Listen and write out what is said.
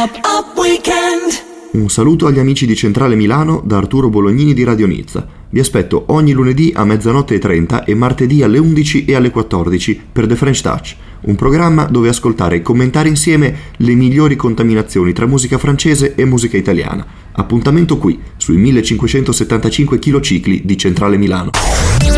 Up Weekend. Un saluto agli amici di Centrale Milano da Arturo Bolognini di Radio Nizza. Vi aspetto ogni lunedì a 00:30 e martedì alle 11 e alle 14 per The French Touch, un programma dove ascoltare e commentare insieme le migliori contaminazioni tra musica francese e musica italiana. Appuntamento qui, sui 1575 km di Centrale Milano.